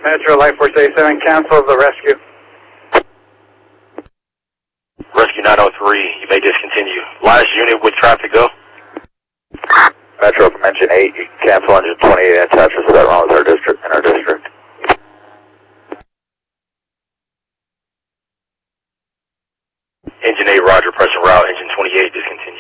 Metro Life Force 87, cancel the rescue. Rescue 903, you may discontinue. Last unit with traffic go. Metro from engine 8, you can cancel engine 28 and attach us to that wrong with our district, in our district. Engine 8, roger, press and route. Engine 28, discontinue.